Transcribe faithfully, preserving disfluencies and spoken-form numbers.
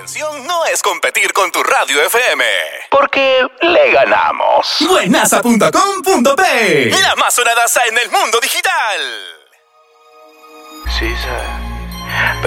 intención no es competir con tu radio F M, porque le ganamos. Buenaza punto com punto pe, la más sonadaza en el mundo digital. Caesar.